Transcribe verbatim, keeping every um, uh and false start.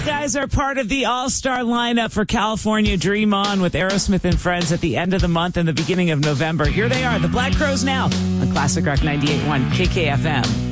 Guys are part of the all-star lineup for California Dream On with Aerosmith and Friends at the end of the month and the beginning of November. Here they are, the Black Crowes now on Classic Rock ninety-eight point one K K F M.